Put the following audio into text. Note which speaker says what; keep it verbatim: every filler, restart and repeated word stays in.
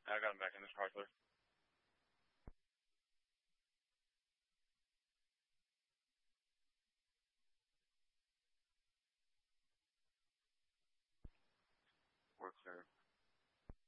Speaker 1: I got him back in this car, sir. Work, sir.